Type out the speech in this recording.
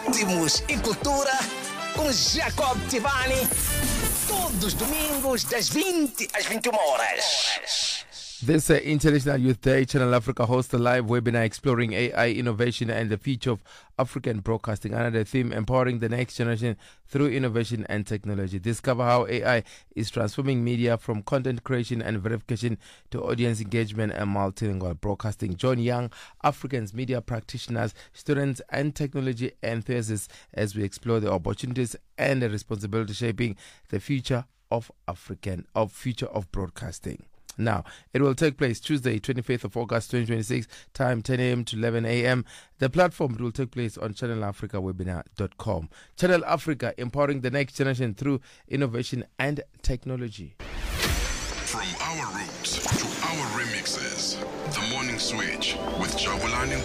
Ritmos e Cultura com Jacob Tivani. Todos os domingos das 20 às 21 horas. This International Youth Day, Channel Africa hosts a live webinar exploring AI innovation and the future of African broadcasting under the theme Empowering the Next Generation Through Innovation and Technology. Discover how AI is transforming media from content creation and verification to audience engagement and multilingual broadcasting. Join young Africans, media practitioners, students and technology enthusiasts as we explore the opportunities and the responsibility shaping the future of broadcasting. Now, it will take place Tuesday, 25th of August, 2026, time 10 a.m. to 11 a.m. The platform will take place on channelafricawebinar.com. Channel Africa, empowering the next generation through innovation and technology. From our roots to our remixes, The Morning Switch with Jabulani